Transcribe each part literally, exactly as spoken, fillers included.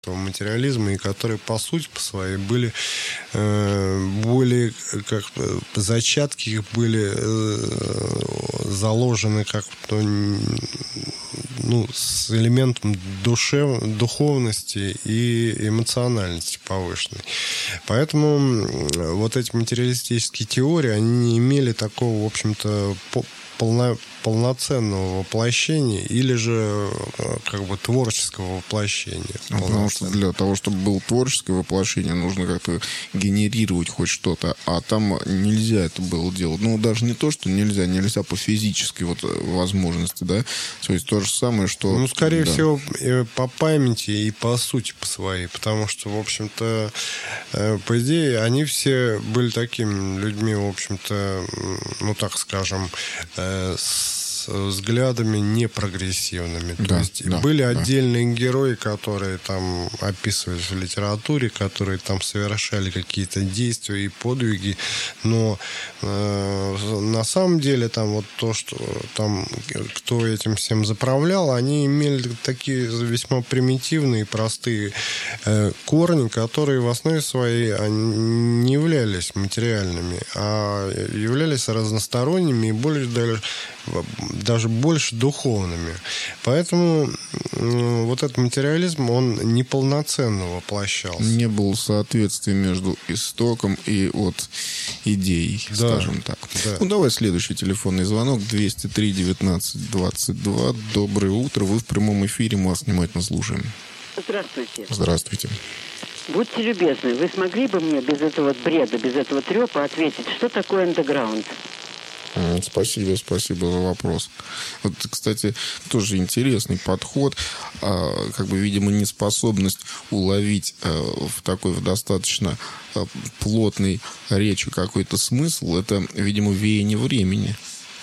материализма, и которые, по сути, по своей, были э, более, как зачатки их были э, заложены как-то, ну, с элементом душев, духовности и эмоциональности повышенной. Поэтому вот эти материалистические теории, они не имели такого, в общем-то, полно, полноценного воплощения или же как бы творческого воплощения. Ну, потому что для того, чтобы было творческое воплощение, нужно как-то генерировать хоть что-то, а там нельзя это было делать. Ну, даже не то, что нельзя, нельзя по физической вот возможности, да, то есть то же самое, что... Ну, скорее да. всего, по памяти и по сути по своей, потому что, в общем-то, по идее, они все были такими людьми, в общем-то, ну, так скажем, с взглядами непрогрессивными. Да, То есть да, были да. отдельные герои, которые там описывались в литературе, которые там совершали какие-то действия и подвиги, но э, на самом деле там вот то, что там кто этим всем заправлял, они имели такие весьма примитивные, простые э, корни, которые в основе своей они не являлись материальными, а являлись разносторонними и более даже даже больше духовными. Поэтому э, вот этот материализм, он неполноценно воплощался. Не было соответствия между истоком и вот идеей, да, скажем так. Да. Ну, давай следующий телефонный звонок. двести три девятнадцать двадцать два. Доброе утро. Вы в прямом эфире. Мы вас внимательно слушаем. Здравствуйте. Здравствуйте. Будьте любезны, вы смогли бы мне без этого бреда, без этого трепа ответить, что такое андеграунд? Спасибо, спасибо за вопрос. Вот, кстати, тоже интересный подход. А, как бы, видимо, неспособность уловить а, в такой в достаточно а, плотной речи какой-то смысл, это, видимо, веяние времени.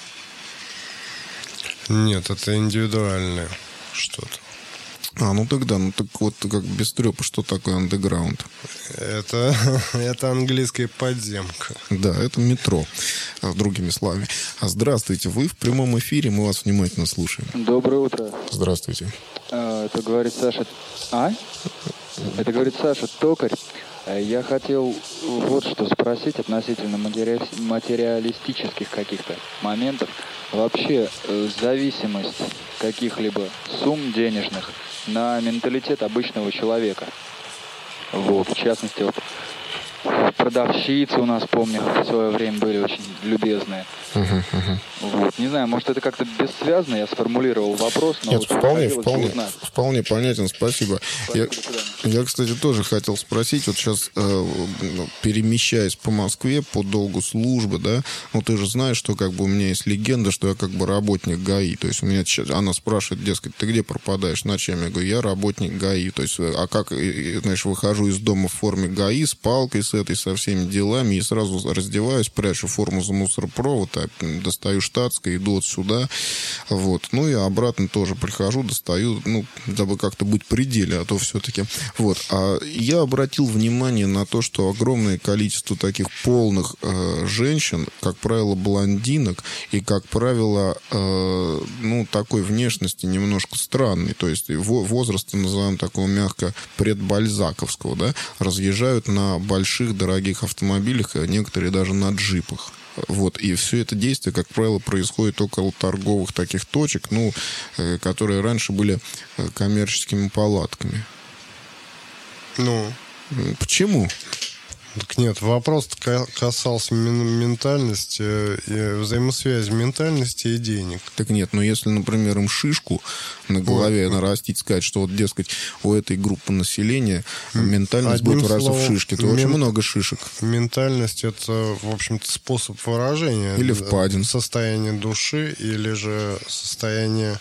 Нет, это индивидуальное что-то. А, ну тогда, ну так вот, как без трепа, что такое андеграунд? Это, это английская подземка. Да, это метро, другими словами. А здравствуйте, вы в прямом эфире, мы вас внимательно слушаем. Доброе утро. Здравствуйте. Это говорит Саша... А? Это говорит Саша Токарь. Я хотел вот что спросить относительно матери... материалистических каких-то моментов. Вообще, зависимость каких-либо сумм денежных на менталитет обычного человека. Вот, в частности, вот продавщицы у нас, помню, в свое время были очень любезные. Uh-huh, uh-huh. Вот, не знаю, может, это как-то бессвязно, я сформулировал вопрос, но Нет, вот вполне, вполне, вполне понятен, спасибо. спасибо я, я, кстати, тоже хотел спросить, вот сейчас, э, перемещаясь по Москве по долгу службы, да, ну, ты же знаешь, что как бы у меня есть легенда, что я как бы работник ГАИ, то есть у меня сейчас, она спрашивает, дескать, ты где пропадаешь, на чем? Я говорю, я работник ГАИ, то есть, а как, знаешь, выхожу из дома в форме ГАИ с палкой, с этой, со всеми делами, и сразу раздеваюсь, прячу форму за мусоропровод, достаю штатское, иду вот сюда, вот, ну и обратно тоже прихожу, достаю, ну, дабы как-то быть в пределе, а то все-таки, вот, а я обратил внимание на то, что огромное количество таких полных э, женщин, как правило, блондинок, и, как правило, э, ну, такой внешности немножко странной, то есть возраста, назовем такого мягко, предбальзаковского, да, разъезжают на больших дорогих автомобилях, а некоторые даже на джипах. Вот, и все это действие, как правило, происходит около торговых таких точек, ну, э, которые раньше были коммерческими палатками. Ну? Почему? Так нет, вопрос касался ментальности, взаимосвязи ментальности и денег. Так нет, но если, например, им шишку на голове Ой. нарастить, сказать, что вот, дескать, у этой группы населения ментальность Одним будет выражаться в шишке, то мен... очень много шишек. Ментальность — это, в общем-то, способ выражения. Или впадин. Состояние души, или же состояние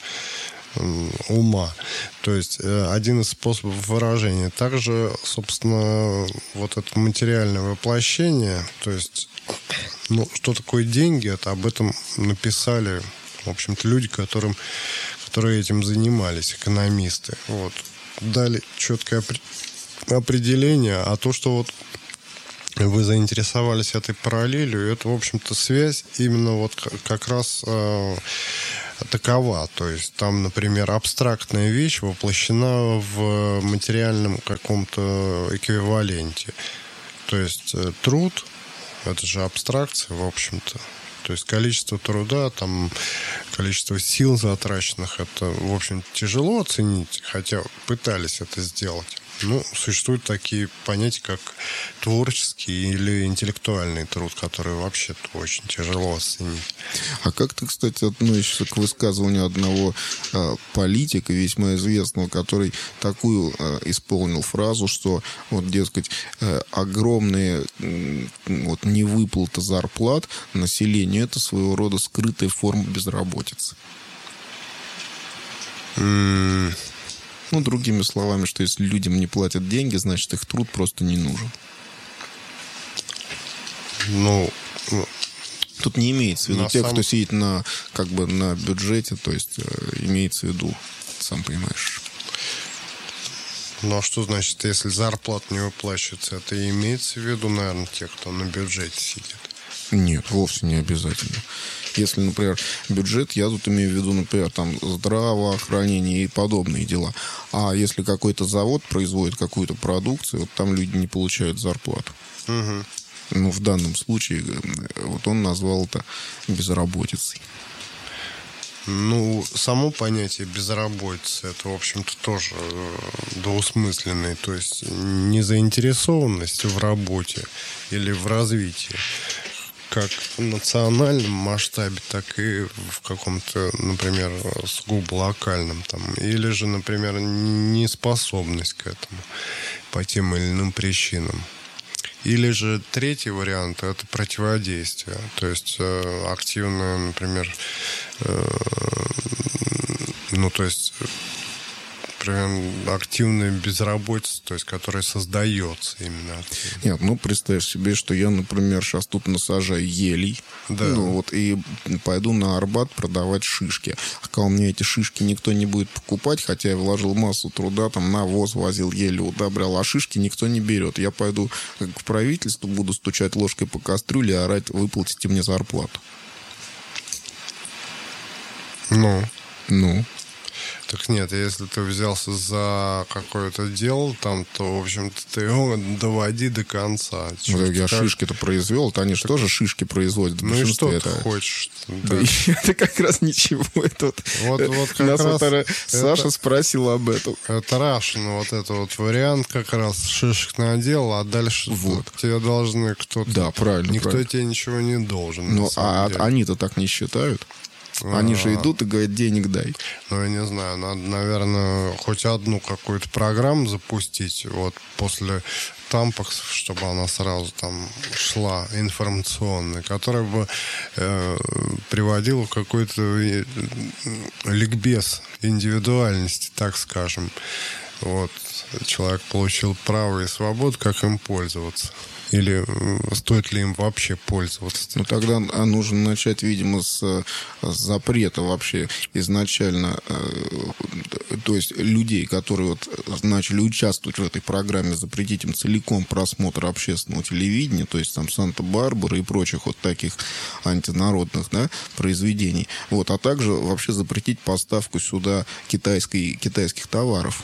ума. То есть один из способов выражения. Также, собственно, вот это материальное воплощение, то есть, ну, что такое деньги, это об этом написали, в общем-то, люди, которым, которые этим занимались, экономисты. Вот. Дали четкое определение, а то, что вот вы заинтересовались этой параллелью, это, в общем-то, связь именно вот как раз такова. То есть там, например, абстрактная вещь воплощена в материальном каком-то эквиваленте. То есть труд — это же абстракция, в общем-то. То есть количество труда, там, количество сил затраченных, это, в общем, тяжело оценить, хотя пытались это сделать. Ну, существуют такие понятия, как творческий или интеллектуальный труд, которые вообще-то очень тяжело оценить. А как ты, кстати, относишься к высказыванию одного э, политика, весьма известного, который такую э, исполнил фразу, что, вот, дескать, э, огромные э, вот, невыплаты зарплат населению — это своего рода скрытая форма безработицы? Mm. Ну, другими словами, что если людям не платят деньги, значит, их труд просто не нужен. Ну, тут не имеется в виду на тех, сам... кто сидит на, как бы, на бюджете, то есть э, имеется в виду, сам понимаешь. Ну, а что значит, если зарплата не выплачивается, это и имеется в виду, наверное, тех, кто на бюджете сидит? Нет, вовсе не обязательно. Если, например, бюджет, я тут имею в виду, например, там здравоохранение и подобные дела. А если какой-то завод производит какую-то продукцию, вот там люди не получают зарплату. Угу. Ну, в данном случае, вот он назвал это безработицей. Ну, само понятие безработицы — это, в общем-то, тоже двусмысленное. То есть незаинтересованность в работе или в развитии, как в национальном масштабе, так и в каком-то, например, сугубо локальном. Там. Или же, например, неспособность к этому по тем или иным причинам. Или же третий вариант — это противодействие. То есть э, активное, например, э, ну, то есть прям активная безработица, то есть которая создается именно. Нет, ну представь себе, что я, например, сейчас тут насажаю елей, да. Ну вот, и пойду на Арбат продавать шишки. А когда у меня эти шишки никто не будет покупать, хотя я вложил массу труда, там навоз возил, еле удобрял, а шишки никто не берет. Я пойду к правительству, буду стучать ложкой по кастрюле и орать: выплатите мне зарплату. Ну? Ну? Так нет, если ты взялся за какое-то дело там, то, в общем-то, ты его доводи до конца. Ну, так я как... шишки-то произвел, то они же тоже шишки производят. Ну и что это... ты хочешь? Да, да. Это как раз ничего. Это вот, вот, вот как нас раз вот это... это... Саша спросил об этом. Это Russian, вот это вот вариант как раз шишек надел, а дальше вот. тебе должны кто-то... Да, правильно. Никто правильно. тебе ничего не должен. Ну, а деле. Они-то так не считают. Они же идут и говорят: денег дай. Ну, я не знаю, надо, наверное, хоть одну какую-то программу запустить, вот, после Тампакс, чтобы она сразу там шла, информационная, которая бы э, приводила в какой-то э, ликбез индивидуальности, так скажем. Вот, человек получил право и свободу, как им пользоваться. Или стоит ли им вообще пользоваться? Ну, тогда нужно начать, видимо, с, с запрета вообще изначально. Э, то есть людей, которые вот начали участвовать в этой программе, запретить им целиком просмотр общественного телевидения, то есть там Санта-Барбара и прочих вот таких антинародных, да, произведений. Вот, а также вообще запретить поставку сюда китайской, китайских товаров.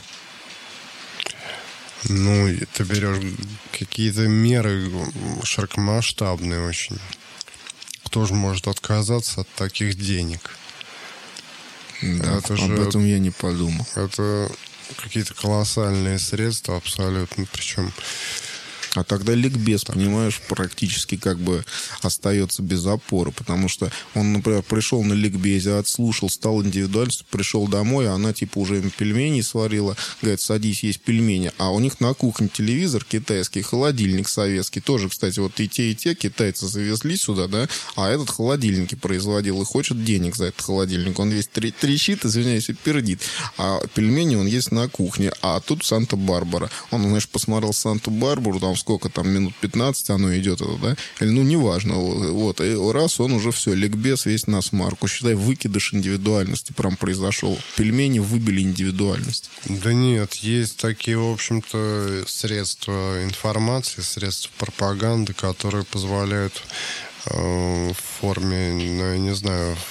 Ну, ты берешь какие-то меры широкомасштабные очень. Кто же может отказаться от таких денег? Да, это об же, этом я не подумал. Это какие-то колоссальные средства абсолютно, причем... А тогда ликбез, понимаешь, практически как бы остается без опоры, потому что он, например, пришел на ликбезе, отслушал, стал индивидуальностью, пришел домой, а она типа уже им пельмени сварила, говорит: садись, есть пельмени. А у них на кухне телевизор китайский, холодильник советский, тоже, кстати, вот и те, и те китайцы завезли сюда, да, а этот холодильники производил и хочет денег за этот холодильник. Он весь трещит, извиняюсь, и пердит. А пельмени он есть на кухне, а тут Санта-Барбара. Он, знаешь, посмотрел Санту-Барбару, там сколько там, минут пятнадцать оно идет, это, да? Или, ну, неважно. Вот. И раз он уже все, ликбез весь на смарку. Считай, выкидыш индивидуальности прям произошел. Пельмени выбили индивидуальность. Да нет, есть такие, в общем-то, средства информации, средства пропаганды, которые позволяют э, в форме, ну, я не знаю,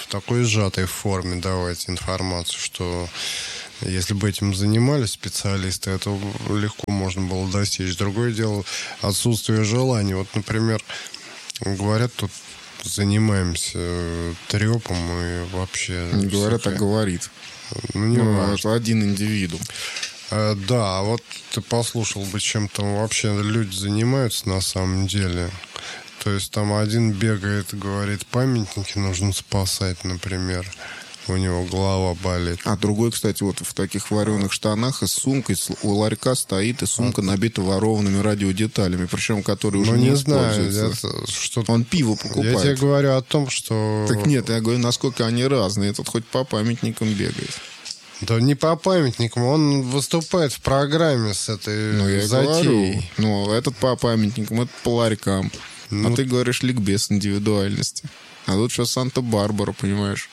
в такой сжатой форме давать информацию, что если бы этим занимались специалисты, это легко можно было достичь. Другое дело отсутствие желания. Вот, например, говорят, тут занимаемся трепом и вообще... Не говорят, а говорит. Ну, не ну, важно. это один индивидуум. А, да, вот ты послушал бы, чем там вообще люди занимаются на самом деле. То есть там один бегает, говорит, памятники нужно спасать, например. У него голова болит. А другой, кстати, вот в таких вареных штанах и с сумкой у ларька стоит, и сумка набита ворованными радиодеталями, причем которые уже ну, не, не используются. знаю, что... Он пиво покупает. Я тебе говорю о том, что... Так нет, я говорю, насколько они разные. Этот хоть по памятникам бегает. Да не по памятникам, он выступает в программе с этой ну, я затеей. Говорю, ну, этот по памятникам, этот по ларькам. Ну, а ты говоришь ликбез индивидуальности. А тут сейчас Санта-Барбара, понимаешь?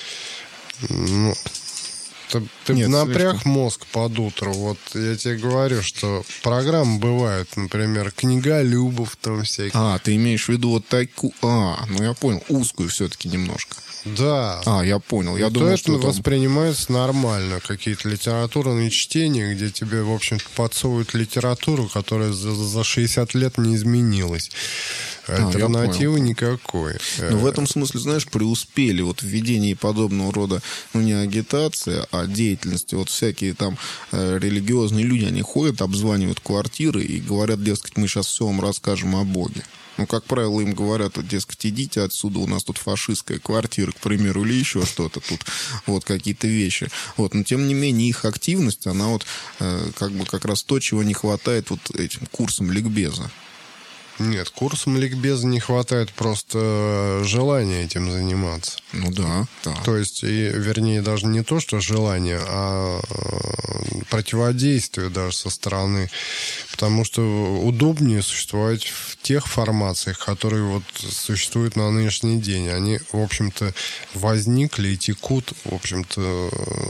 Ну, ты, ты Нет, напряг слишком. Мозг под утро. Вот я тебе говорю, что программы бывают, например, книголюбов там всякие. А, ты имеешь в виду вот такую... А, ну я понял, узкую все-таки немножко. Да. А, я понял. Я и думал, то что это там... воспринимается нормально. Какие-то литературные чтения, где тебе, в общем-то, подсовывают литературу, которая за, за шестьдесят лет не изменилась. Альтернативы а, никакой. Ну, в этом смысле, знаешь, преуспели вот в ведении подобного рода, ну, не агитации, а деятельности. Вот всякие там э, религиозные люди, они ходят, обзванивают квартиры и говорят, дескать, мы сейчас все вам расскажем о Боге. Ну, как правило, им говорят, вот, дескать, идите отсюда, у нас тут фашистская квартира, к примеру, или еще что-то тут, вот, какие-то вещи. Вот, но, тем не менее, их активность, она вот, э, как бы, как раз то, чего не хватает вот этим курсом ликбеза. Нет, курсом ликбеза не хватает просто желания этим заниматься. Ну да, да. То есть, и, вернее, даже не то, что желание, а противодействие даже со стороны. Потому что удобнее существовать в тех формациях, которые вот существуют на нынешний день. Они, в общем-то, возникли и текут, в общем-то,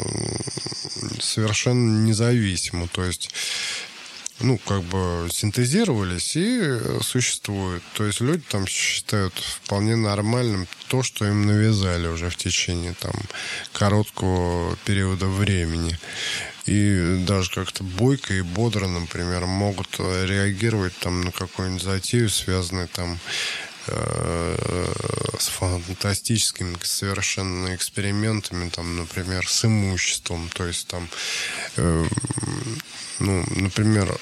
совершенно независимо. То есть... ну, как бы синтезировались и существуют. То есть люди там считают вполне нормальным то, что им навязали уже в течение там короткого периода времени. И даже как-то бойко и бодро, например, могут реагировать там на какую-нибудь затею, связанную там с фантастическими совершенно экспериментами, там, например, с имуществом. То есть там, э, ну, например,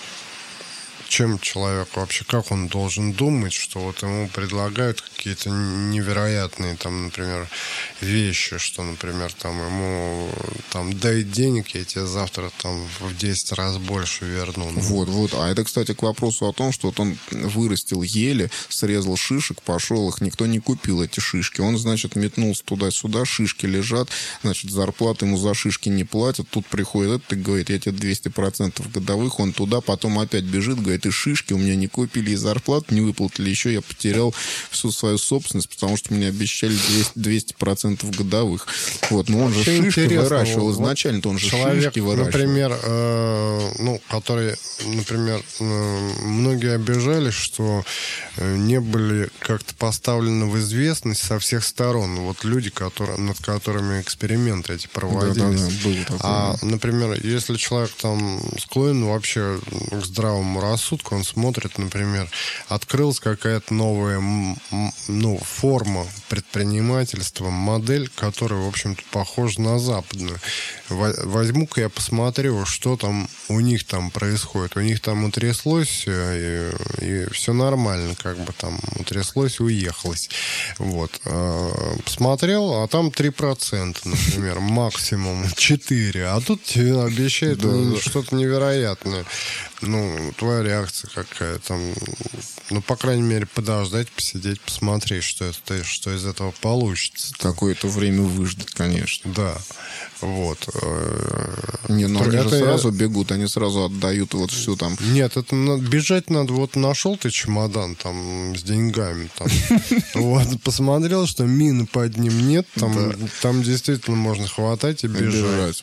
чем человек вообще, как он должен думать, что вот ему предлагают какие-то невероятные, там, например, вещи, что, например, там ему там дай денег, я тебе завтра там в десять раз больше верну. Вот, вот. А это, кстати, к вопросу о том, что вот он вырастил ели, срезал шишек, пошел их, никто не купил эти шишки. Он, значит, метнулся туда-сюда, шишки лежат, значит, зарплаты ему за шишки не платят. Тут приходит этот и говорит, я тебе двести процентов годовых, он туда, потом опять бежит, говорит, и шишки у меня не купили, и зарплату не выплатили, еще я потерял всю свою собственность, потому что мне обещали двести процентов годовых. Вот, но он же шишки выращивал изначально, то он же шишки выращивал. Например, э, ну, который, например, э, многие обижались, что не были как-то поставлены в известность со всех сторон. Вот люди, которые, над которыми эксперименты эти проводились. Да, да, да, было такое. А, например, если человек там склонен вообще к здравому рассудку, он смотрит, например, открылась какая-то новая, ну, форма предпринимательства, модель, которая, в общем-то, похожа на западную. Возьму-ка я посмотрю, что там у них там происходит. У них там утряслось, и, и все нормально, как бы там утряслось, уехалось. Вот. Посмотрел, а там три процента, например, максимум четыре. А тут тебе обещают да, что-то невероятное. Ну, твоя реакция какая там, ну, по крайней мере, подождать, посидеть, посмотреть, что это, что из этого получится. Какое-то время выждать, конечно. Да, вот. Не, ну они это же сразу я... бегут, они сразу отдают вот все там. Нет, это бежать надо, вот нашел ты чемодан там с деньгами, там, вот, посмотрел, что мины под ним нет, там действительно можно хватать и бежать.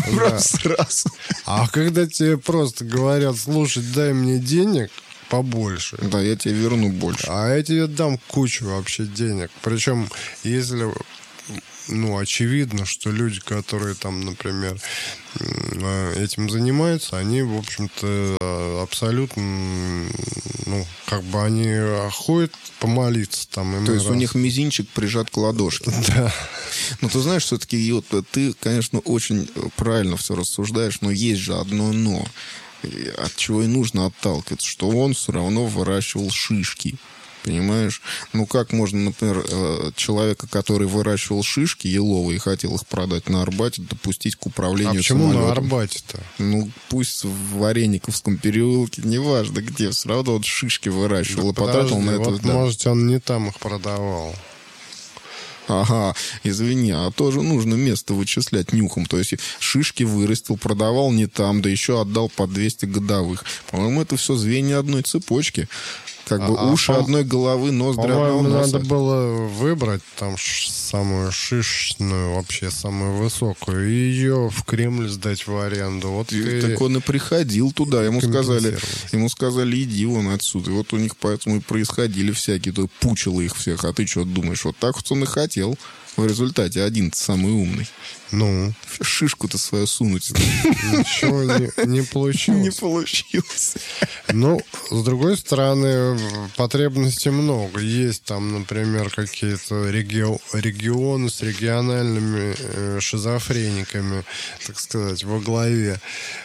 Сразу. А когда тебе просто говорят, слушай, дай мне денег побольше. Да, я тебе верну больше. А я тебе дам кучу вообще денег. Причем, если ну, очевидно, что люди, которые там, например, этим занимаются, они, в общем-то, абсолютно, ну, как бы они ходят помолиться там. То есть раз. у них мизинчик прижат к ладошке. Да. Но ты знаешь, все-таки вот, ты, конечно, очень правильно все рассуждаешь, но есть же одно «но», от чего и нужно отталкиваться, что он все равно выращивал шишки. Понимаешь? Ну, как можно, например, человека, который выращивал шишки еловые и хотел их продать на Арбате, допустить к управлению а почему самолетом? на Арбате-то? Ну, пусть в Варениковском переулке, неважно где, все равно он шишки выращивал и потратил на это... Вот, да. может, он не там их продавал. Ага, извини, а тоже нужно место вычислять нюхом. То есть шишки вырастил, продавал не там, да еще отдал по двести годовых. По-моему, это все звенья одной цепочки. Как бы а, уши а, одной головы, ноздри одного по-моему, носа. надо было выбрать там самую шишечную, вообще самую высокую, и ее в Кремль сдать в аренду. Вот и, и... Так он и приходил туда. Ему сказали, ему сказали, иди вон отсюда. И вот у них поэтому и происходили всякие, то пучило их всех. А ты что думаешь? Вот так вот он и хотел. В результате один-то самый умный. Ну? Шишку-то свою сунуть. Ничего не, не получилось. Не получилось. Ну, с другой стороны, потребностей много. Есть там, например, какие-то реги... регионы с региональными э, шизофрениками, так сказать, во главе.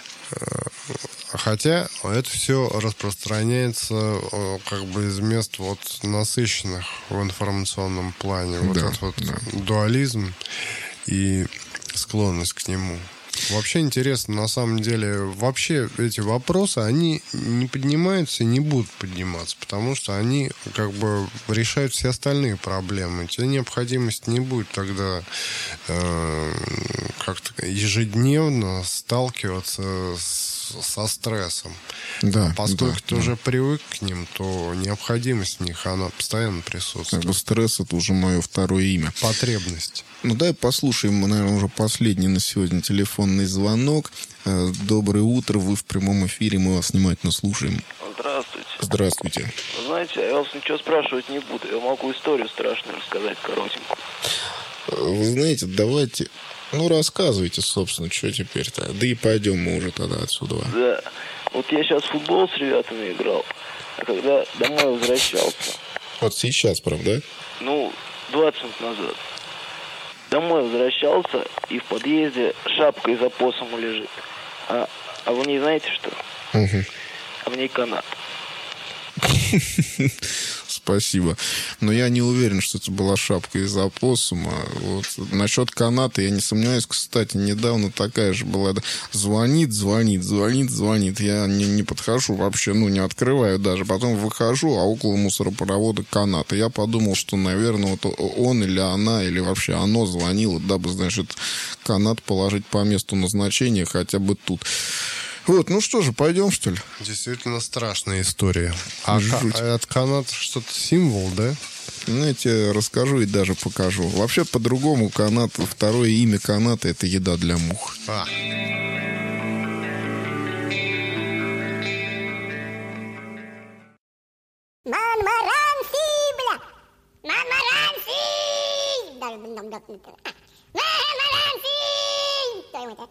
Хотя это все распространяется как бы из мест вот насыщенных в информационном плане. Вот да, этот вот да. дуализм и склонность к нему. Вообще интересно, на самом деле, вообще эти вопросы, они не поднимаются и не будут подниматься, потому что они как бы решают все остальные проблемы. Тебе необходимости не будет тогда э, как-то ежедневно сталкиваться с со стрессом. Да, поскольку да, ты да. уже привык к ним, то необходимость в них, она постоянно присутствует. Как бы стресс — это уже мое второе имя. Потребность. Ну, дай послушаем, мы, наверное, уже последний на сегодня телефонный звонок. Доброе утро, вы в прямом эфире, мы вас внимательно слушаем. Здравствуйте. Здравствуйте. Знаете, я вас ничего спрашивать не буду. Я могу историю страшную рассказать, коротенькую. Вы знаете, давайте... Ну, рассказывайте, собственно, что теперь-то. Да и пойдем мы уже тогда отсюда. Да. Вот я сейчас в футбол с ребятами играл, а когда домой возвращался... Вот сейчас, правда? Ну, двадцать минут назад. Домой возвращался, и в подъезде шапка из опоссума лежит. А, а в ней знаете что? Угу. А в ней канат. Спасибо. Но я не уверен, что это была шапка из опоссума. Вот. Насчет каната я не сомневаюсь. Кстати, недавно такая же была. Звонит, звонит, звонит, звонит. Я не, не подхожу вообще, ну, не открываю даже. Потом выхожу, а около мусоропровода канат. И я подумал, что, наверное, вот он или она, или вообще оно звонило, дабы, значит, канат положить по месту назначения хотя бы тут. Вот, ну что же, пойдем, что ли? Действительно страшная история. А ка- от каната что-то символ, да? Знаете, расскажу и даже покажу. Вообще, по-другому канат, второе имя каната — это еда для мух. А. Монмаранси, бля! Монмаранси! Монмаранси!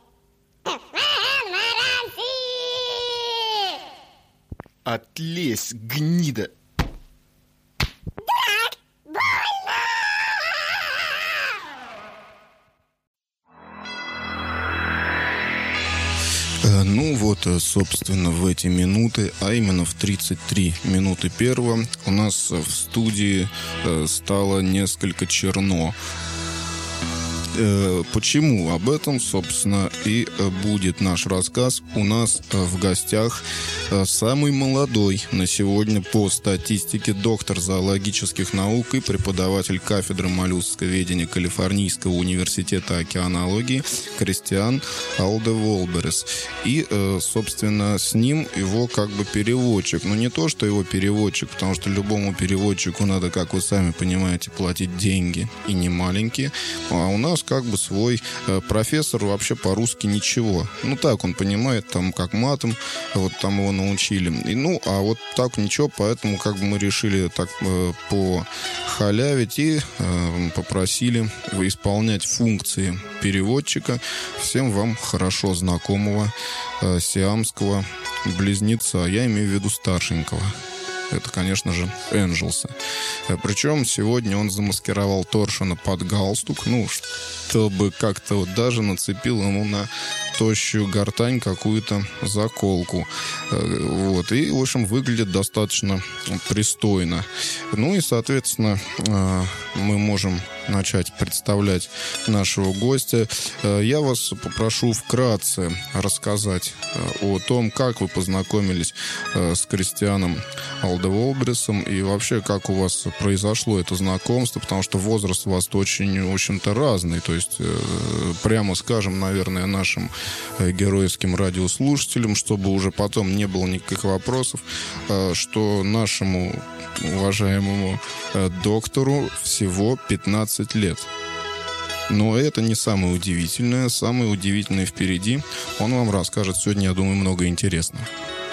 Отлезь, гнида! Дурак! Больно! Ну вот, собственно, в эти минуты, а именно в тридцать три минуты первого, у нас в студии стало несколько черно. Почему? Об этом, собственно, и будет наш рассказ. У нас в гостях самый молодой на сегодня по статистике доктор зоологических наук и преподаватель кафедры моллюсковедения Калифорнийского университета океанологии Кристиан Алдеволберес. И, собственно, с ним его как бы переводчик. Но не то, что его переводчик, потому что любому переводчику надо, как вы сами понимаете, платить деньги, и не маленькие. А у нас как бы свой э, профессор вообще по-русски ничего. Ну, так он понимает, там, как матом, вот там его научили. И, ну, а вот так ничего, поэтому как бы мы решили так э, похалявить и э, попросили исполнять функции переводчика всем вам хорошо знакомого э, сиамского близнеца. Я имею в виду старшенького. Это, конечно же, Энджелса. Причем сегодня он замаскировал Торшена под галстук, ну, чтобы как-то вот даже нацепил ему на тощую гортань какую-то заколку. Вот. И, в общем, выглядит достаточно пристойно. Ну и, соответственно, мы можем начать представлять нашего гостя. Я вас попрошу вкратце рассказать о том, как вы познакомились с Кристианом Алдеволбрисом и вообще, как у вас произошло это знакомство, потому что возраст у вас очень, в общем-то, разный. То есть, прямо скажем, наверное, нашим геройским радиослушателям, чтобы уже потом не было никаких вопросов, что нашему уважаемому доктору всего пятнадцать лет. Но это не самое удивительное. Самое удивительное впереди. Он вам расскажет сегодня, я думаю, много интересного.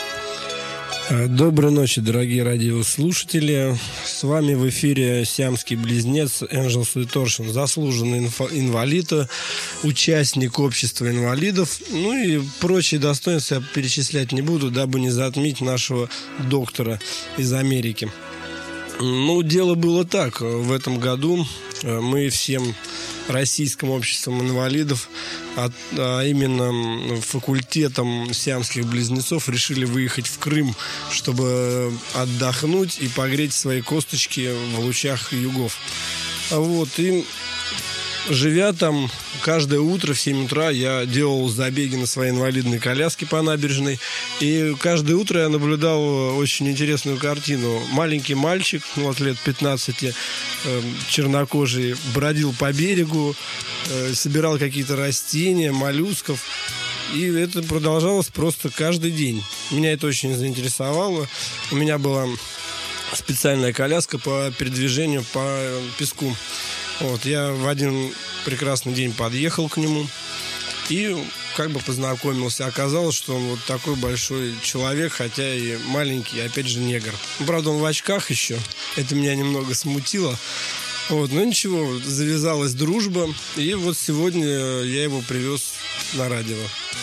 Доброй ночи, дорогие радиослушатели. С вами в эфире сиамский близнец Энджелс и Торшен, заслуженный инвалид, участник общества инвалидов. Ну и прочие достоинства я перечислять не буду, дабы не затмить нашего доктора из Америки. Ну, дело было так. В этом году мы всем российским обществом инвалидов, а, а именно факультетом сиамских близнецов, решили выехать в Крым, чтобы отдохнуть и погреть свои косточки в лучах югов. Вот, и живя там, каждое утро в семь утра я делал забеги на своей инвалидной коляске по набережной. И каждое утро я наблюдал очень интересную картину. Маленький мальчик, ну, от лет пятнадцати, э, чернокожий, бродил по берегу, э, собирал какие-то растения, моллюсков. И это продолжалось просто каждый день. Меня это очень заинтересовало. У меня была специальная коляска по передвижению по песку. Вот, я в один прекрасный день подъехал к нему и как бы познакомился. Оказалось, что он вот такой большой человек, хотя и маленький, опять же, негр. Правда, он в очках еще. Это меня немного смутило. Вот, но ничего, завязалась дружба. И вот сегодня я его привез на радио.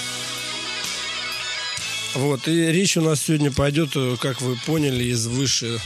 Вот, и речь у нас сегодня пойдет, как вы поняли, из выше,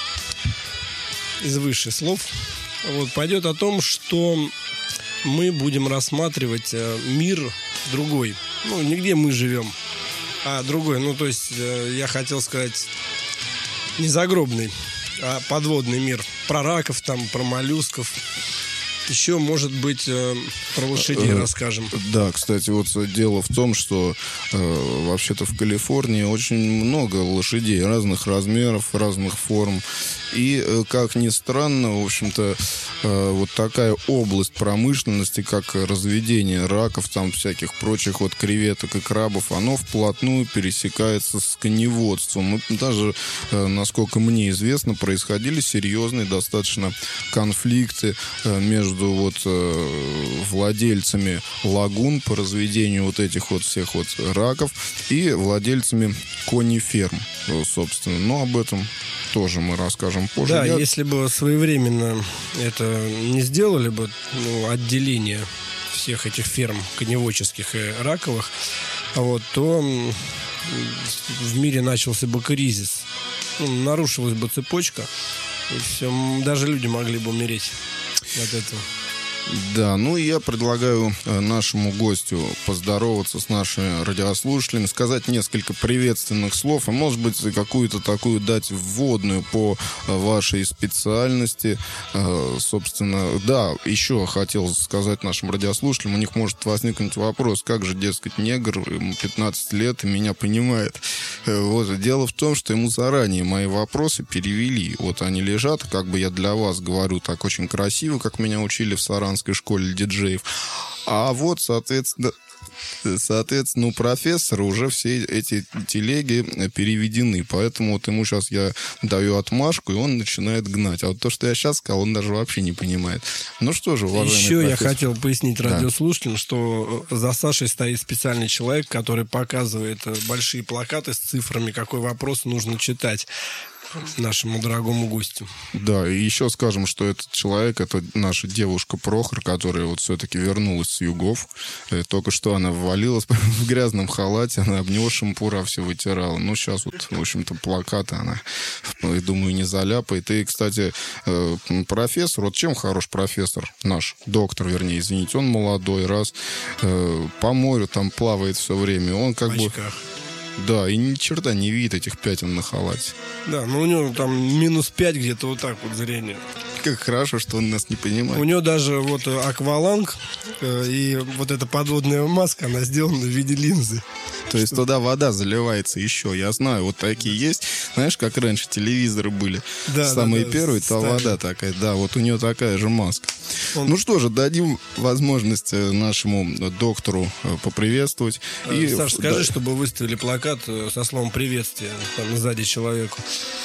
из выше слов. Вот, пойдет о том, что мы будем рассматривать мир другой. Ну, не где мы живем, а другой. Ну, то есть, я хотел сказать, не загробный, а подводный мир. Про раков, там, про моллюсков. Еще, может быть, про лошадей расскажем. Да, кстати, вот дело в том, что э, вообще-то в Калифорнии очень много лошадей разных размеров, разных форм. И, как ни странно, в общем-то, э, вот такая область промышленности, как разведение раков, там всяких прочих вот креветок и крабов, оно вплотную пересекается с коневодством. И даже, э, насколько мне известно, происходили серьезные достаточно конфликты э, между вот э, владельцами лагун по разведению вот этих вот всех вот раков и владельцами кониферм, собственно. Но об этом тоже мы расскажем позже. Да, Я... если бы своевременно это не сделали бы, ну, отделение всех этих ферм коневодческих и раковых, вот, то в мире начался бы кризис. Ну, нарушилась бы цепочка, и все, даже люди могли бы умереть от этого. Да, ну и я предлагаю нашему гостю поздороваться с нашими радиослушателями, сказать несколько приветственных слов, и, может быть, какую-то такую дать вводную по вашей специальности. Собственно, да, еще хотел сказать нашим радиослушателям, у них может возникнуть вопрос, как же, дескать, негр, ему пятнадцать лет и меня понимает. Вот, дело в том, что ему заранее мои вопросы перевели. Вот они лежат, как бы я для вас говорю так очень красиво, как меня учили в Саранской школе диджеев. А вот, соответственно, Соответственно, у профессора уже все эти телеги переведены. Поэтому вот ему сейчас я даю отмашку, и он начинает гнать. А вот то, что я сейчас сказал, он даже вообще не понимает. Ну что же, уважаемый Еще профессор. я хотел пояснить радиослушателям, да. что за Сашей стоит специальный человек, который показывает большие плакаты с цифрами, какой вопрос нужно читать нашему дорогому гостю. Да, и еще скажем, что этот человек, это наша девушка Прохор, которая вот все-таки вернулась с югов. Только что она ввалилась в грязном халате, она об него шампура все вытирала. Ну, сейчас вот, в общем-то, плакаты она, я думаю, не заляпает. И, кстати, профессор, вот чем хорош профессор наш, доктор, вернее, извините, он молодой, раз по морю там плавает все время, он как бы... Да, и ни черта не видит этих пятен на халате. Да, ну у него там минус пять где-то вот так вот зрение. Как хорошо, что он нас не понимает. У него даже вот акваланг э, и вот эта подводная маска, она сделана в виде линзы. То есть туда вода заливается еще. Я знаю, вот такие есть. Знаешь, как раньше телевизоры были. Да, самые да, первые, да, то вода такая. Да, вот у нее такая же маска. Он... Ну что же, дадим возможность нашему доктору поприветствовать. И... Саш, скажи, да. чтобы выставили плакат со словом приветствия там сзади человеку.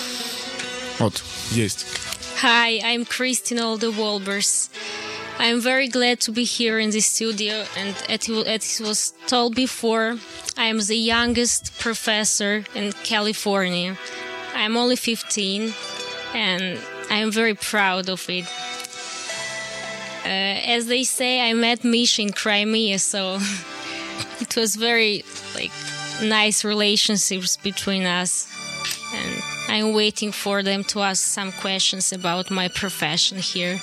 Вот, есть. Hi, I'm Christine Olde-Wolbers. I'm very glad to be here in the studio, and as it was told before, I am the youngest professor in California. I'm only fifteen, and I'm very proud of it. Uh, as they say, I met Misha in Crimea, so it was very like nice relationships between us, and I'm waiting for them to ask some questions about my profession here.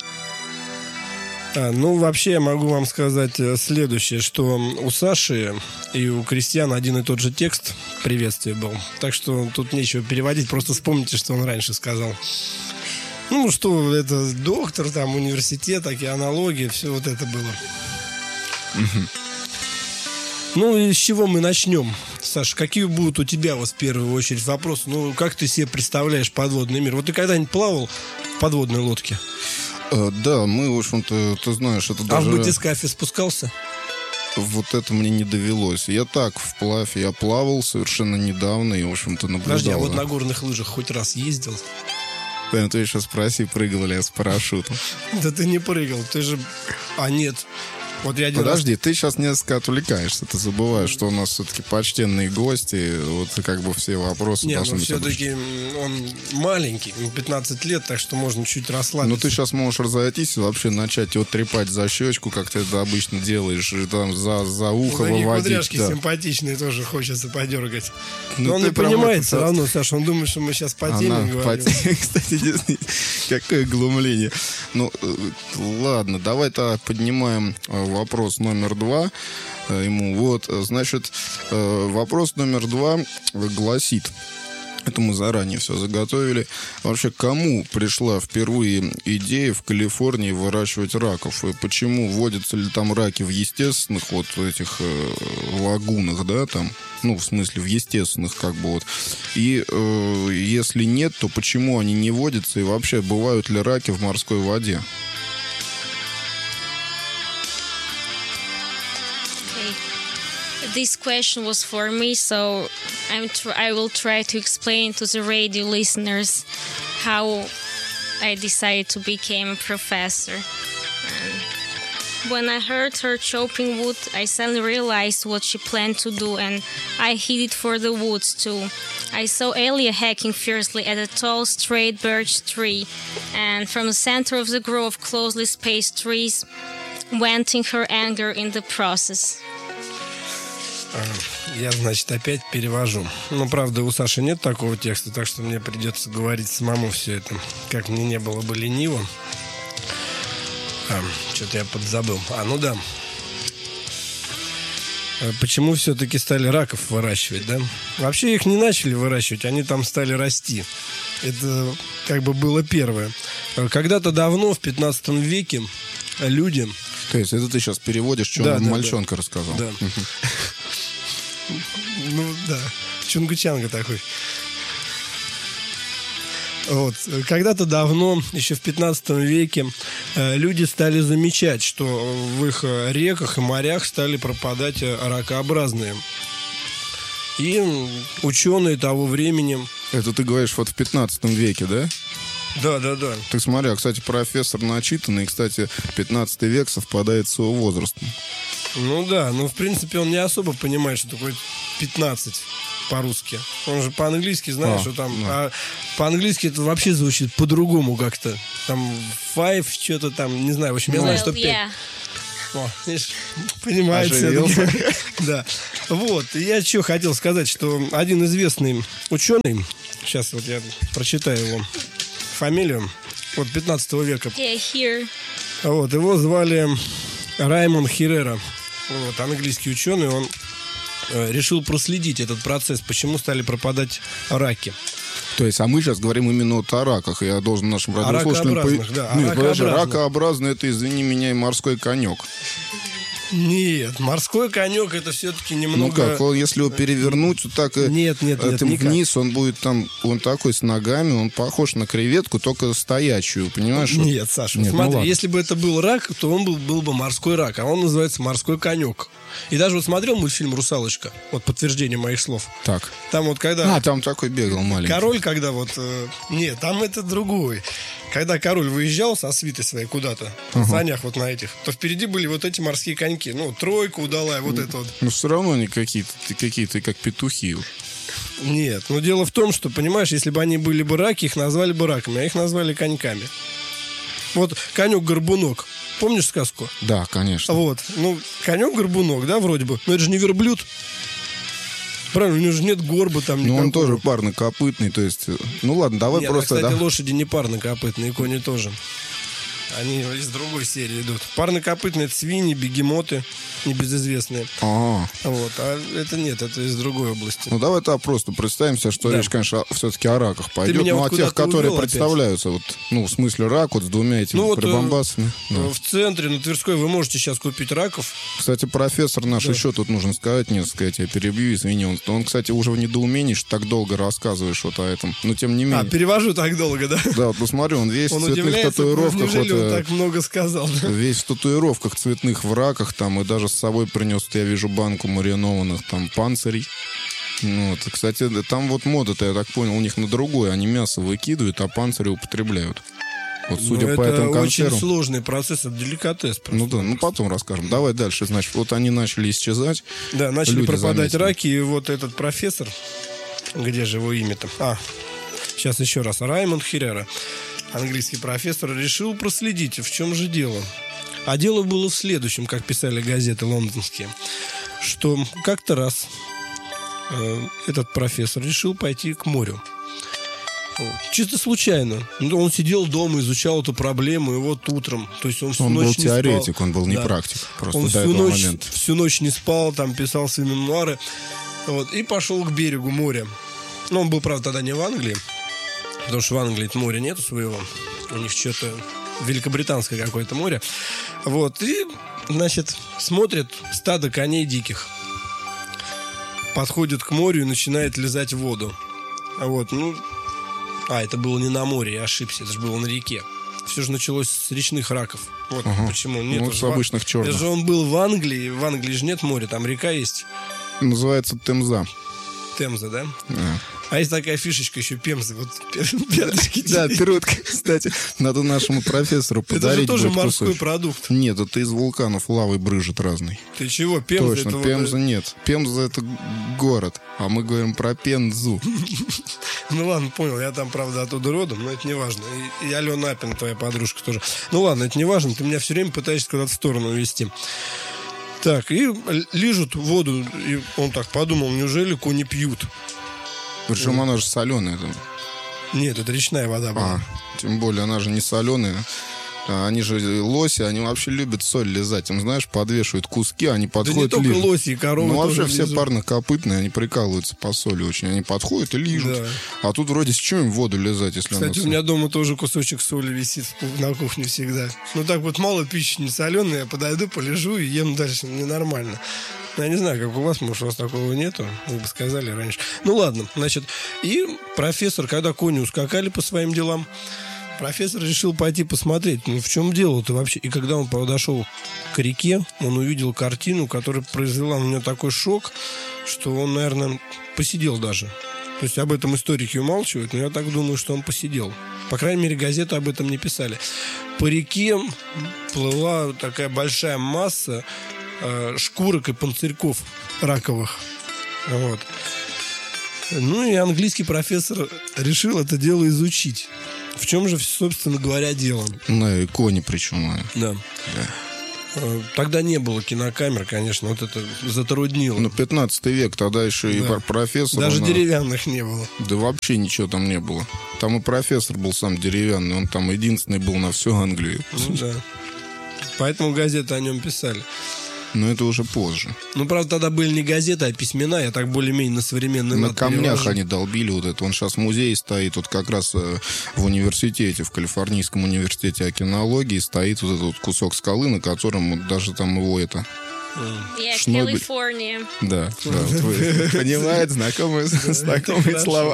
А, ну, вообще, я могу вам сказать следующее, что у Саши и у Кристиана один и тот же текст приветствия был. Так что тут нечего переводить, просто вспомните, что он раньше сказал. Ну, что это доктор, там, университет, такие аналогии, все вот это было. Mm-hmm. Ну, и с чего мы начнем? Саша, какие будут у тебя вот в первую очередь вопросы? Ну, как ты себе представляешь подводный мир? Вот ты когда-нибудь плавал в подводной лодке? Да, мы, в общем-то, ты знаешь, это а даже... А в батискафе спускался? Вот это мне не довелось. Я так вплавь, я плавал совершенно недавно и, в общем-то, наблюдал. Подожди, а вот на горных лыжах хоть раз ездил? Да, ты еще спроси, прыгал ли я с парашютом. Да ты не прыгал, ты же... А нет... Вот я Подожди, раз... ты сейчас несколько отвлекаешься. Ты забываешь, что у нас все-таки почтенные гости. Вот как бы все вопросы не, должны ну быть. все-таки он маленький, пятнадцать лет, так что можно чуть расслабиться. Ну ты сейчас можешь разойтись и вообще начать его трепать за щечку, как ты это обычно делаешь, и там за, за ухо ну, выводить. Кудряшки да. симпатичные тоже хочется подергать. Ну, но он не понимает все равно, Саша, он думает, что мы сейчас по теме Она говорим. По... Кстати, какое глумление. Ну, ладно, давай-то поднимаем вопрос номер два ему. Вот, значит, вопрос номер два гласит, это мы заранее все заготовили. Вообще, кому пришла впервые идея в Калифорнии выращивать раков? И почему водятся ли там раки в естественных вот этих э, лагунах, да, там? Ну, в смысле, в естественных, как бы вот. И э, если нет, то почему они не водятся? И вообще, бывают ли раки в морской воде? This question was for me, so I'm tr- I will try to explain to the radio listeners how I decided to become a professor. And when I heard her chopping wood, I suddenly realized what she planned to do, and I headed for the woods too. I saw Elia hacking fiercely at a tall, straight birch tree, and from the center of the grove of closely spaced trees, venting her anger in the process. Я, значит, опять перевожу. Ну, правда, у Саши нет такого текста, так что мне придется говорить самому все это, как мне не было бы лениво. А, что-то я подзабыл. А, ну да. Почему все-таки стали раков выращивать, да? Вообще их не начали выращивать, они там стали расти. Это как бы было первое. Когда-то давно, в пятнадцатом веке, люди... То есть это ты сейчас переводишь, что да, да, мальчонка да. рассказал? Да. Ну да, чунгучанга такой. Вот. Когда-то давно, еще в пятнадцатом веке, э, люди стали замечать, что в их э, реках и морях стали пропадать э, ракообразные. И ученые того времени... Это ты говоришь вот в пятнадцатом веке, да? Да, да, да. Ты смотри, а, кстати, профессор начитанный, и, кстати, пятнадцатый век совпадает с его возрастом. Ну да, ну в принципе он не особо понимает, что такое пятнадцать по-русски. Он же по-английски знает, А, что там... да. А по-английски это вообще звучит по-другому как-то. Там five, что-то там, не знаю. В общем, я знаю, что Well, пять. yeah. О, видишь, понимает Оживился. всё-таки. Да. Вот. И я что хотел сказать, что один известный ученый, сейчас вот я прочитаю его фамилию, вот пятнадцатого века, Yeah, here. вот, его звали Раймон Херрера. Вот, английский ученый, он э, решил проследить этот процесс, почему стали пропадать раки. То есть, а мы сейчас говорим именно вот о раках. Я должен нашим О радиослушателям... ракообразных, по- да, о Нет, подожди, ракообразных. ракообразный, это, извини меня, и морской конек. Нет, морской конек это все-таки Ну немного... как, он, если его перевернуть вот так и Нет, нет, нет, этим никак. вниз, он будет там, он такой с ногами, он похож на креветку, только стоячую, понимаешь? Вот. Нет, Саша, Нет, ну смотри, ладно. если бы это был рак, то он был, был бы морской рак, а он называется морской конек. И даже вот смотрел мультфильм «Русалочка», вот подтверждение моих слов. Так. Там вот когда... А, там такой бегал маленький. Король, когда вот... э, нет, там это другой. Когда король выезжал со свитой своей куда-то, на санях вот на этих, то впереди были вот эти морские коньки. Ну, тройка удалая, вот это вот. Но все равно они какие-то, какие-то как петухи. Нет, но дело в том, что, понимаешь, если бы они были бы раки, их назвали бы раками, а их назвали коньками. Вот конек-горбунок. Помнишь сказку? Да, конечно. Вот. Ну, конек-горбунок, да, вроде бы. Но это же не верблюд. Правильно, у него же нет горба там Ну, никакого. он тоже парнокопытный, то есть... Ну, ладно, давай Нет, просто... а, кстати, да. лошади не парнокопытные, кони тоже. Они из другой серии идут. Парнокопытные — это свиньи, бегемоты, небезызвестные. А, Вот. А это нет, это из другой области. ну, давай так просто представим себе, что Да. речь, конечно, все-таки о раках пойдет. меня Ну, вот о тех, куда-то которые увел опять. представляются, вот, ну, в смысле рак, вот с двумя этими Ну, вот, э, прибамбасами. Да. В центре, на Тверской, вы можете сейчас купить раков. Кстати, профессор наш, Да. еще тут нужно сказать несколько, я тебя перебью, извини. Он, он, кстати, уже в недоумении, что так долго рассказываешь вот о этом. Но тем не А, менее. перевожу так долго, да? Да, вот посмотри, он весь Он в цветных удивляется, татуировках. неужели вот, он э, так много сказал, да? Весь в татуировках цветных, в раках там, и даже с собой принес, я вижу, банку маринованных там панцирей. Ну, вот. Кстати, да, там вот мода-то, я так понял, у них на другое. Они мясо выкидывают, а панцири употребляют. Вот судя Ну, по это этому очень консервам. сложный процесс, это деликатес просто. Ну да, ну потом расскажем. Давай дальше. Значит, вот они начали исчезать. Да, начали Люди пропадать заметили. раки, и вот этот профессор, где же его имя-то? А, сейчас еще раз. Раймонд Херрера, английский профессор, решил проследить, в чем же дело. А дело было в следующем, как писали газеты лондонские, что как-то раз э, этот профессор решил пойти к морю. Вот. Чисто случайно. Ну, он сидел дома, изучал эту проблему, и вот утром, то есть он всю Он был ночь не спал. теоретик, он был не Да. практик. Просто Он до всю этого ночь, момента. всю ночь не спал, там писал свои мемуары. Вот, и пошел к берегу моря. Ну, он был, правда, тогда не в Англии, потому что в Англии моря нету своего. У них что-то великобританское какое-то море. Вот, и, значит, смотрит стадо коней диких. Подходит к морю и начинает лизать воду. А вот, ну... А, это было не на море, я ошибся, это же было на реке. Все же началось с речных раков. Вот Ага. почему. Нет, Ну, с обычных черных. Это же он был в Англии. В Англии же нет моря, там река есть. Называется Темза. Темза, да? Да. А есть такая фишечка еще Пемза. Вот пяточки. Да, пиротка, кстати, надо нашему профессору Это же подарить. тоже будет морской кусочек. продукт. Нет, это из вулканов лавой брызжет разный. Ты чего? Пемза это Точно, вот, Пемза нет. Пемза это город, а мы говорим про Пензу. Ну ладно, понял, я там, правда, оттуда родом, но это не важно. И, и Алена Апин, твоя подружка, тоже. Ну ладно, это не важно, ты меня все время пытаешься куда-то в сторону увести. Так, и лижут воду, и он так подумал, неужели кони пьют? Причем она же соленая. там. Нет, это речная вода была. А, тем более, она же не соленая. А Они же лоси, они вообще любят соль лизать. Им, знаешь, подвешивают куски, они Да не подходят только лижут. лоси и коровы Ну, вообще тоже все лизут. парнокопытные, они прикалываются по соли очень. Они подходят и лижут. Да. А тут вроде с чем им воду лизать, если она Кстати, у соль? меня дома тоже кусочек соли висит в ку- на кухне всегда. Ну так вот мало пищи не соленая, я подойду, полежу и ем дальше. Мне нормально. Ну, я не знаю, как у вас, может, у вас такого нету. Вы бы сказали раньше. Ну ладно, значит, и профессор, когда кони ускакали по своим делам, профессор решил пойти посмотреть, ну в чем дело-то вообще. И когда он подошел к реке, он увидел картину, которая произвела на него такой шок, что он, наверное, посидел даже. То есть об этом историки умалчивают, но я так думаю, что он посидел. По крайней мере, газеты об этом не писали. По реке плыла такая большая масса э, шкурок и панцирьков раковых. Вот. Ну и английский профессор решил это дело изучить. В чем же, собственно говоря, дело? На иконе причем. Да. Да. Тогда не было кинокамер, конечно, вот это затруднило. Ну, пятнадцатый век, тогда еще да. И профессор... Даже он, деревянных не было. Да вообще ничего там не было. Там и профессор был сам деревянный, он там единственный был на всю Англию. Ну да. Поэтому газеты о нем писали. Но это уже позже. Ну, правда, тогда были не газеты, а письмена. Я так более-менее на современный На лад камнях перевожу. они долбили вот это. Он сейчас в музее стоит, вот как раз э, в университете, в Калифорнийском университете океанологии стоит вот этот вот кусок скалы, на котором вот даже там его это... Yeah, Шнобель. California. Да, да, вот вы понимаете, знакомые, знакомые слова.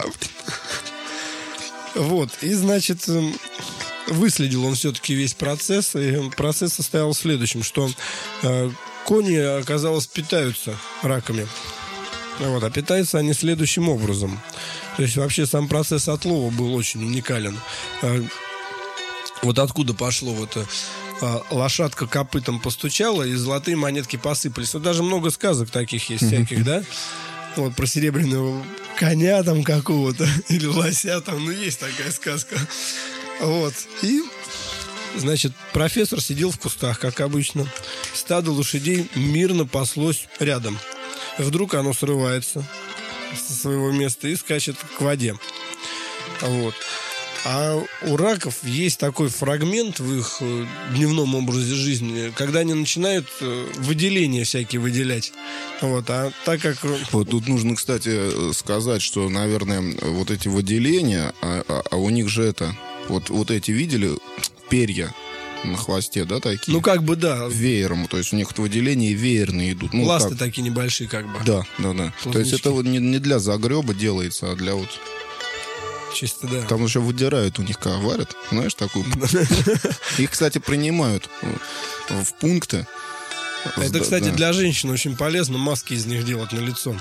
Вот, и, значит, выследил он все-таки весь процесс. И процесс состоял в следующем, что э, кони, оказалось, питаются раками. Вот, а питаются они следующим образом. То есть вообще сам процесс отлова был очень уникален. Э, вот откуда пошло вот э, лошадка копытом постучала, и золотые монетки посыпались. Вот даже много сказок таких есть всяких, да? Вот про серебряного коня там какого-то или лося там, ну есть такая сказка. Вот. И, значит, профессор сидел в кустах, как обычно. Стадо лошадей мирно паслось рядом. Вдруг оно срывается со своего места и скачет к воде. Вот. А у раков есть такой фрагмент в их дневном образе жизни, когда они начинают выделения всякие выделять. Вот, а так как... Вот тут нужно, кстати, сказать, что, наверное, вот эти выделения, а, а, а у них же это... Вот, вот эти видели перья на хвосте, да, такие? Ну, как бы, да. Веером, то есть у них вот выделения веерные идут. Ну, ласты как... такие небольшие, как бы. Да, да, да. Плавнички. То есть это вот не, не для загреба делается, а для вот... Чисто, да. Там еще выдирают у них, когда варят, знаешь, такую... Их, кстати, принимают в пункты. Это, кстати, для женщин очень полезно маски из них делать на лицо.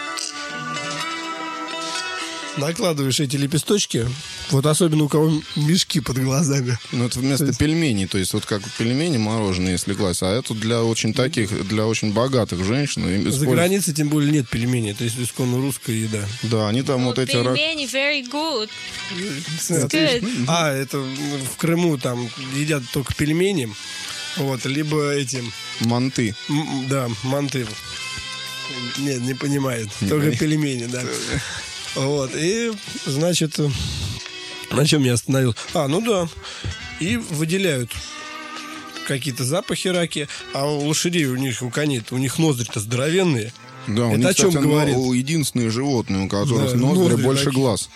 Накладываешь эти лепесточки, вот особенно у кого мешки под глазами. Ну, это вместо есть... пельменей, то есть вот как пельмени мороженые, если класть, а это для очень таких, для очень богатых женщин. За используют... границей, тем более, нет пельменей, то есть исконно русская еда. Да, они там oh, вот эти... Пельмени very good. It's good. А, это в Крыму там едят только пельмени, вот, либо эти... Манты. М- да, манты. Нет, не понимает, не только понимает. Пельмени, да. Вот, и, значит, на чем я остановился? А, ну да, и выделяют какие-то запахи раки, а у лошадей, у них, у коней, у них ноздри-то здоровенные. Да, у это них, о чем кстати, говорит? Но, единственные животные, у которых да, ноздри, ноздри больше такие. Глаз.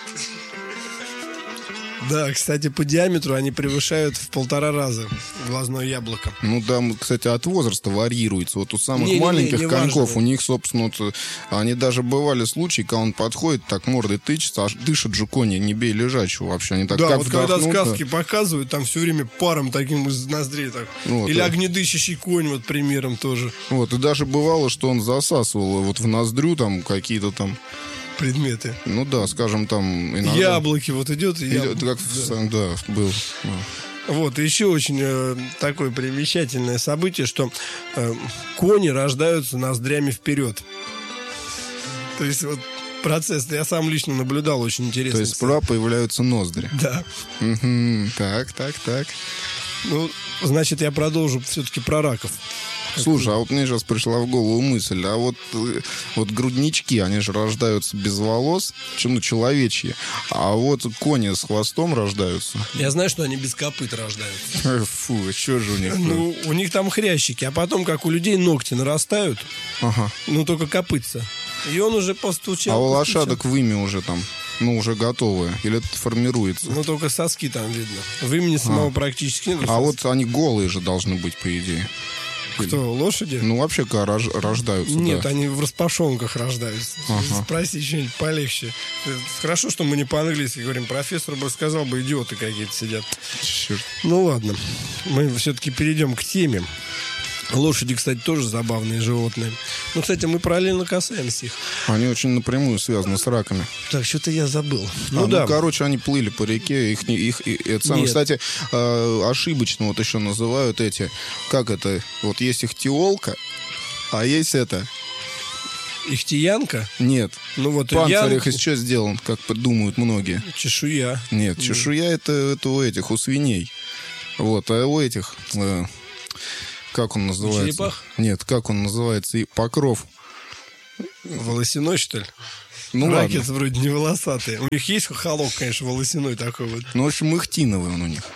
Да, кстати, по диаметру они превышают в полтора раза глазное яблоко. Ну, там, кстати, от возраста варьируется. Вот у самых не, маленьких не, не, коньков, важно. у них, собственно, вот, они даже бывали случаи, когда он подходит, так мордой тычется, аж дышит же кони, не бей лежачего вообще. Они так да, как вот когда вдохнут, сказки показывают, там все время паром таким из ноздрей. Так. Вот, Или да. огнедышащий конь, вот примером тоже. Вот, и даже бывало, что он засасывал вот в ноздрю там какие-то там... предметы. Ну да, скажем, там... Иногда... Яблоки, вот идет и Идет, яблоко. как в... да. да, был. Да. Вот, еще очень э, такое примечательное событие, что э, кони рождаются ноздрями вперед. То есть вот процесс, я сам лично наблюдал, очень интересный. То есть справа появляются ноздри. Да. Угу. Так, так, так. Ну, значит, я продолжу все-таки про раков. Слушай, а вот мне сейчас пришла в голову мысль, а вот, вот груднички, они же рождаются без волос, ну, человечьи, а вот кони с хвостом рождаются. Я знаю, что они без копыт рождаются. Фу, что же у них? Ну, у них там хрящики, а потом, как у людей, ногти нарастают, ага. ну, только копытца. И он уже постучал. А у постучал. лошадок вымя уже там, ну, уже готовые, или это формируется? Ну, только соски там видно. Вымени самого а. практически нет. А вот они голые же должны быть, по идее. Или- Кто, лошади? Ну, вообще, когда рож- рождаются, Нет, да. они в распашонках рождаются. Ага. Спроси что-нибудь полегче. Хорошо, что мы не по-английски говорим. Профессор бы сказал бы, идиоты какие-то сидят. Черт. Ну ладно, мы все-таки перейдем к теме. Лошади, кстати, тоже забавные животные. Ну, кстати, мы параллельно касаемся их. Они очень напрямую связаны с раками. Так, что-то я забыл. Ну, Ну да. ну, короче, они плыли по реке, их, не- их, и- это самое, Нет. кстати, э, ошибочно вот еще называют эти, как это, вот есть ихтиолка, а есть это, Ихтиянка? нет, Ну вот панцирь их янка, из чего сделан, как думают многие. чешуя. Нет, чешуя это, это у этих, у свиней. Вот, а у этих, э, как он называется? черепах? Нет, как он называется? И покров. Волосяной, что ли? Ну Ракец ладно. вроде не волосатый. У них есть холок, конечно, волосяной такой вот. Ну, в общем, ихтиновый он у них.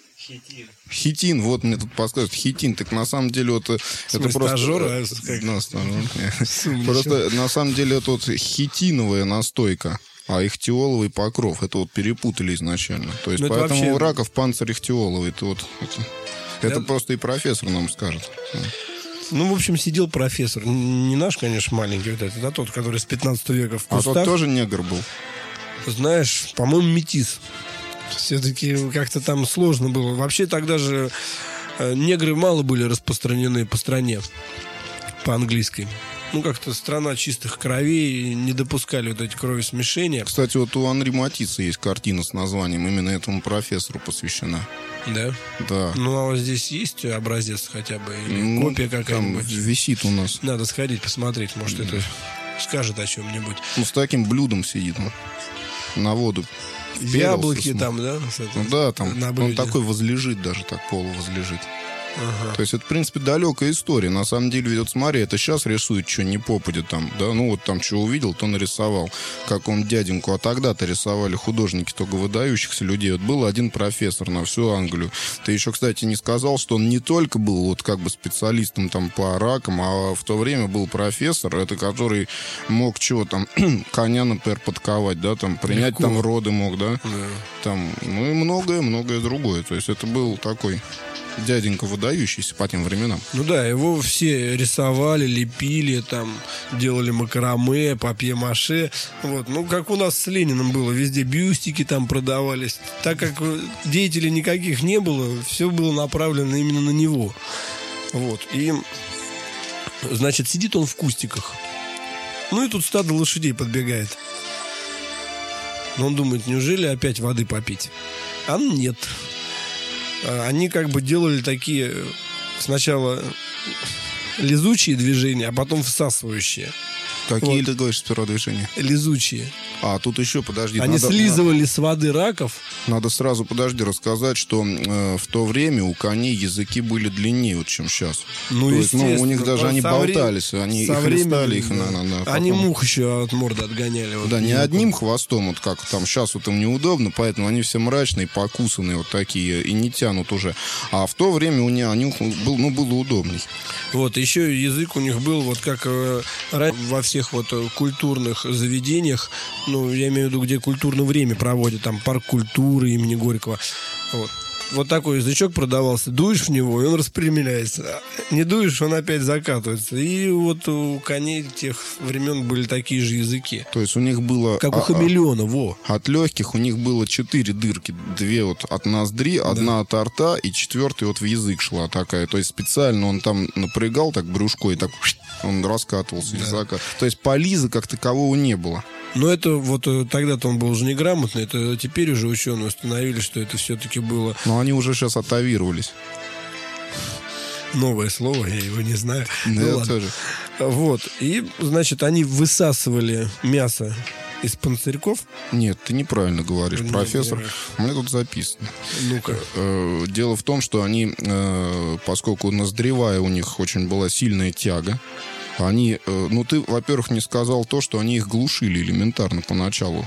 Хитин, вот мне тут подсказывают, хитин, так на самом деле вот, э, это смысле, просто... стажёр, э, а как? ну, стажёр. Сумничал. Просто на самом деле это вот хитиновая настойка, а ихтиоловый покров, это вот перепутали изначально. То есть Ну, это поэтому вообще- у раков панцирь ихтиоловый, это вот... Это, это Да. просто и профессор нам скажет. Ну, в общем, сидел профессор. Не наш, конечно, маленький вот этот, а тот, который с пятнадцатого века в А кустах. тот тоже негр был. Знаешь, по-моему, метис. Все-таки как-то там сложно было. Вообще тогда же э, негры мало были распространены по стране по-английски. Ну, как-то страна чистых кровей, не допускали вот эти кровосмешения. Кстати, вот у Анри Матисса есть картина с названием, именно этому профессору посвящена. Да. Да. Ну, а вот здесь есть образец хотя бы? Или Ну, копия там какая-нибудь? висит у нас. Надо сходить, посмотреть. Может, это скажет о чем-нибудь. Ну, с таким блюдом сидит он. На воду. вперился, Яблоки смотри. там, да? с этой- Ну да, там на он блюде. такой возлежит даже, так полувозлежит. Ага. То есть это, в принципе, далекая история. На самом деле, ведь вот смотри, это сейчас рисует, что не попадет там, да, ну вот там что увидел, то нарисовал, как он дяденьку, а тогда-то рисовали художники только выдающихся людей. Вот был один профессор на всю Англию. Ты еще, кстати, не сказал, что он не только был вот как бы специалистом там по ракам, а в то время был профессор, это который мог чего там, коня, например, подковать, да, там, принять Легко. там роды мог, да, Да. там, ну и многое-многое другое. То есть это был такой дяденька выдающийся по тем временам. Ну да, его все рисовали, лепили, там, делали макраме, папье-маше. Вот. Ну, как у нас с Лениным было, везде бюстики там продавались. Так как деятелей никаких не было, все было направлено именно на него. Вот. И, значит, сидит он в кустиках. Ну и тут стадо лошадей подбегает. Но он думает, неужели опять воды попить? А нет. Они как бы делали такие сначала лизучие движения, а потом всасывающие. Какие Вот. ты говоришь сперва движения? Лизучие. А, тут еще, подожди. Они надо, слизывали с воды раков. Надо сразу, подожди, рассказать, что э, в то время у коней языки были длиннее, вот, чем сейчас. Ну, То есть, ну, у них естественно, даже они со вре- болтались, они со их хлестали, временем, их да. на, на, на- Они потом- мух еще от морды отгоняли. Вот. Да, не Ну, одним хвостом, вот как там сейчас вот им неудобно, поэтому они все мрачные, покусанные вот такие и не тянут уже. А в то время у них они был, ну, было удобней. Вот, еще язык у них был, вот как э, ра- во всех вот э, культурных заведениях, ну, я имею в виду, где культурное время проводят, там, парк культуры имени Горького. Вот. Вот такой язычок продавался. Дуешь в него, и он распрямляется. Не дуешь, он опять закатывается. И вот у коней тех времен были такие же языки. То есть у них было... Как у а- а- хамелеона, во. От легких у них было четыре дырки. Две вот от ноздри, одна от рта, и четвертая вот в язык шла такая. То есть специально он там напрягал так брюшко, и так он раскатывался языка. То есть полиза как такового не было. Но это вот э, тогда-то он был уже неграмотный. Это теперь уже ученые установили, что это все-таки было Но они уже сейчас атовировались. новое слово, я его не знаю. Да, Ну я ладно. тоже. Вот. И, значит, они высасывали мясо из панцирьков. Нет, ты неправильно говоришь, Нет, профессор. нет. У меня тут записано. Ну-ка. Э, Дело в том, что они, э, поскольку ноздревая у них очень была сильная тяга, они, э, ну ты, во-первых, не сказал то, что они их глушили элементарно поначалу.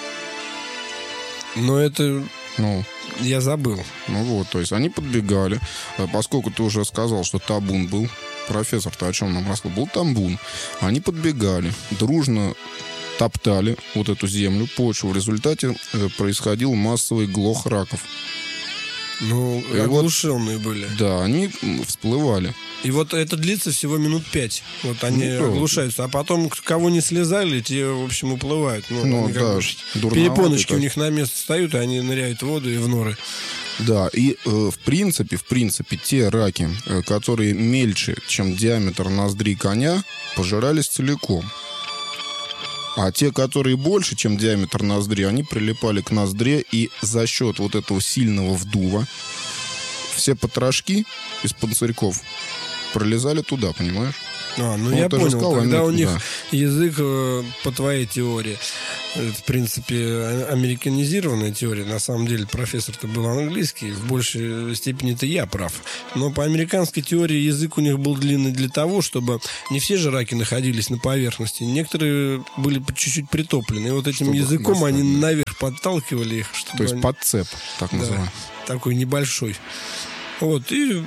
Но это Ну, я забыл. ну вот, то есть они подбегали, э, поскольку ты уже сказал, что табун был, профессор-то о чем нам рассказал, был табун. Они подбегали, дружно топтали вот эту землю, почву. В результате э, происходил массовый глох раков. Ну, И оглушенные были. Да, они всплывали. И вот это длится всего минут пять. Вот они Ну, оглушаются. А потом, кого не слезали, те, в общем, уплывают. Ну, Ну, они как да, бы дурноватые перепоночки так. у них на место встают, и они ныряют в воду и в норы. Да, и э, в принципе, в принципе, те раки, э, которые мельче, чем диаметр ноздри коня, пожирались целиком. А те, которые больше, чем диаметр ноздри, они прилипали к ноздре, и за счет вот этого сильного вдува все потрошки из панцирьков пролезали туда, понимаешь? А, ну, Ну, я ты же понял, сказал, когда они- у них да. язык, э, по твоей теории, это, в принципе, а- американизированная теория, на самом деле профессор-то был английский, в большей степени-то я прав. Но по американской теории язык у них был длинный для того, чтобы не все же раки находились на поверхности, некоторые были по- чуть-чуть притоплены, и вот этим Чтобы языком достать, они да. наверх подталкивали их, чтобы То есть они- подцеп, так да, называемый. такой небольшой. Вот, и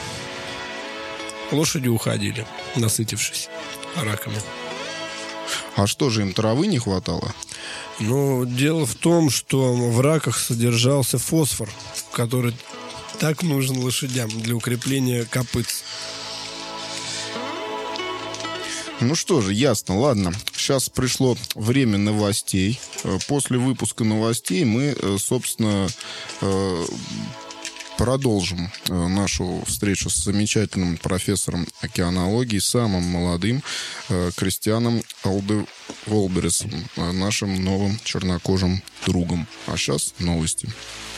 лошади уходили, насытившись раками. А что же, им травы не хватало? Но дело в том, что в раках содержался фосфор, который так нужен лошадям для укрепления копыт. Ну что же, ясно, ладно. Сейчас пришло время новостей. Э, После выпуска новостей мы, э, собственно, э, продолжим э, нашу встречу с замечательным профессором океанологии, самым молодым э, Кристианом Алде Волбересом, э, нашим новым чернокожим другом. А сейчас новости.